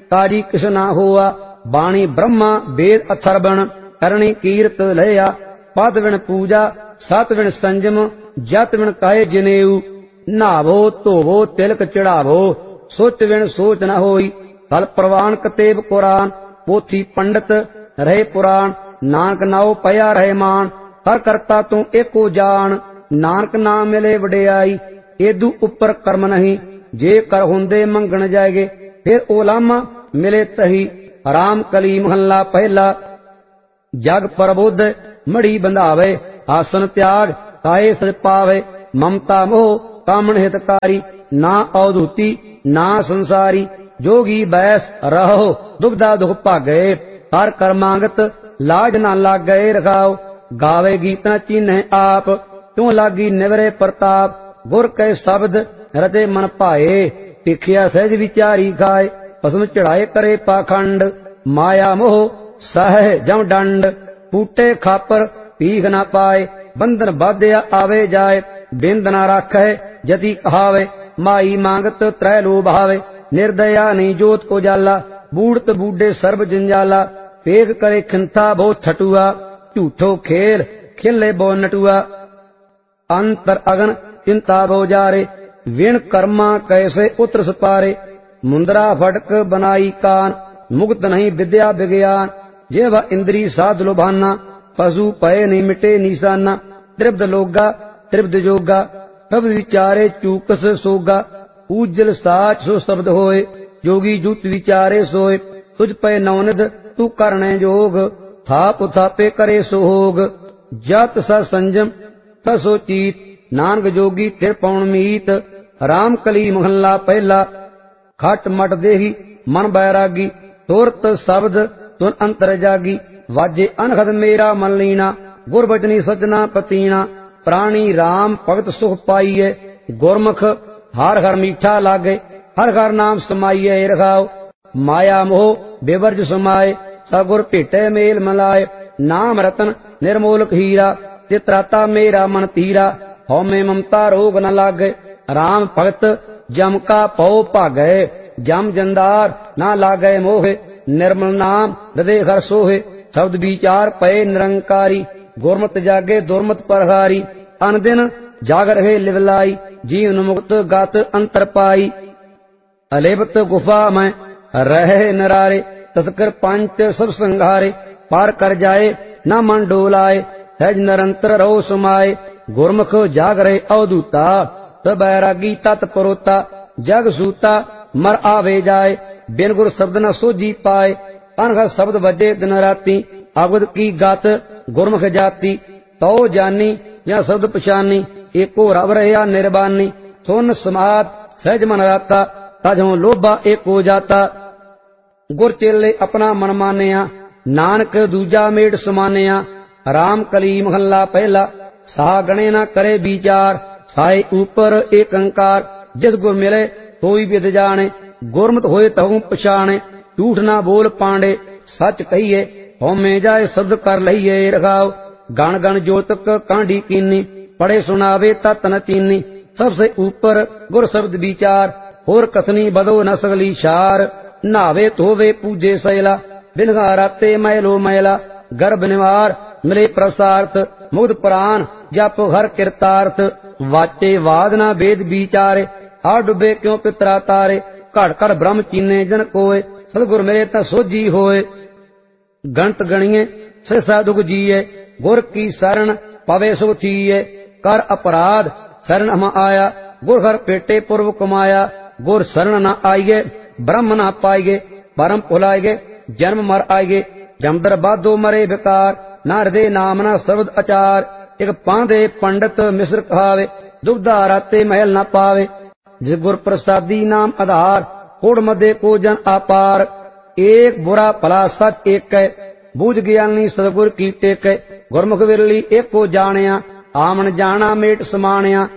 काजी किस ना होआ। बाणी ब्रह्मा वेद अथर्वण करणी कीरत लया। पद विण पूजा सत विण संजम जत विण काए जनेऊ। नहावो धोवो तिलक चढ़ावो सोच विण सोच न होई। कल प्रवान कतेब कुरान पोथी पंडित रहे पुराण। नानक नाओ पया रहे मान हर करता तू एको जान। नानक नाम मिले वडियाई एदू उपर कर्म नहीं। जे कर हुंदे मंगण जाएगे फिर ओलामा मिले तही। राम कली महला पहला जग प्रबोध मड़ी बंधावे। आसन त्याग ताए सज पावे। ममता मोह कामन हितकारी ना अवधूति ना संसारी। जोगी बैस रहो दुबदा दुख भागे। हर कर्मांगत लाज ना लाग गए रखाओ। गावे गीता चीन्ह आप क्यों लागी निवरे प्रताप। गुर कै शब्द रते मन भाए भिखिया सहज विचारी खाए। पसम चढ़ाए करे पाखंड माया मोह सह जम दंड। फूटे खापर पीख ना पाए बंधन बाध्या आवे जाए। बिंद ना राखै जति कहावे माई मांगत त्रै लो भावे। निर्दया नहीं जोत उजाला बूढ़त बूढ़े सर्व जंजाला। फेख करे खिंथा बहुत छटुआ झूठो खेल खिले बो नटुआ। अंतर अगन चिंता बो जारे विण कर्मा कैसे उतर सपारे। मुंदरा फटक बनाई कान मुक्त नहीं विद्या विज्ञान। जेव इंद्री साध लुभाना पशु पय नहीं मिटे निशाना। त्रिब्ध लोगा त्रिब्ध जोगा तब विचारे चूकस सोगा। उज्जल साच सो शब्द होए जोगी जुत विचारे सोए। तुझ पे नवनिध तू करने जोग थाप थापे करे सोहोग। जत स संजम तसो चीत नानक जोगी तिर पौन मीत। राम कली महला पहला खट मट देही मन बैरागी। तुरत शब्द तुन अंतर जागी वाजे अनहद मेरा मन लीना। गुरबचनी सजना पतीना प्राणी राम भगत सुख पाइए। गुरमुख हर हर मीठा लागे हर हर नाम समाइए रखाओ। माया मोह बेवर्ज समाए सगुर भेटे मेल मलाए। नाम रतन निर्मोलक हीरा चित्राता मेरा मन तीरा। हौ में ममता रोग न लागे राम भगत जम का पौ भागे। जम जंदार ना लागे मोहे निर्मल नाम हृदय हर सोहे। शब्द विचार पए निरंकारी गुरमत जागे दुर्मत परहारी। अनदिन जाग रहे लिवलाई जीवन मुक्त गात अंतर पाई। अलेबत गुफा में रहे नरारे तस्कर पंच सब संघारे। पार कर जाए न मन डोलाए सहज निरंतर रहो समाये। गुरमुख जाग रहे अवधूता तब बैरागी तत्परोता। जग सूता मर आवे जाए बिन गुर शब्द न सोझी पाए। अनघ शब्द बजे दिन राती अवध की गात गुरमुख जाती। तो जानी या शब्द पछानी एको रब रहा निर्बानी। सुन समात सहज मन राता तजों लोभा एको जाता। गुर चेले अपना मन मानिया नानक दूजा मेट समानिया। राम कली महला पहला सा गणे न करे विचार। साए ऊपर एक अंकार जिस गुर मिले कोई विद जाने। गुरमत होए तहु पछाणे झूठ ना बोल पांडे सच कहिए। होमे जाए शब्द कर लहिए रखाओ। गण गण जोतक कांडी कीनी पढ़े सुनावे तत न चीनी। सबसे ऊपर गुर शब्द विचार होर कथनी बदो न सगली शार। नावे धोवे पूजे सैला बिनगा राते मैलो मैला। गर्भ निवार मिले प्रसार्थ मुग्ध प्राण जप हर कृतार्थ। वाचे वादना वेद विचारे आ डुबे क्यों पितरा तारे। घड़ घड़ ब्रह्म चीने जन कोय सदगुर मिले ता सोझी होए। गणत गणिए सहसा दुख जिये गुर की शरण पवे सुख थीये। कर अपराध शरण हम आया गुर हर पेटे पूर्व कमाया। गुर शरण न आइए ब्रह्म न पाइगे परम भुलाइगे जन्म मर आइगे। जमदर बाधो मरे बेकार न हृदय नाम न सर्वद अचार। एक पांधे पंडित मिश्र कहावे दुबदा राते महल न पावे। जिस गुर प्रसादी नाम आधार कोड मध्य को जन अपार। एक बुरा भला सच एक है बूझ ज्ञानी सदगुर की टेक। गुरमुख विरली एक को जानिया आमन जाना मेट समानिया।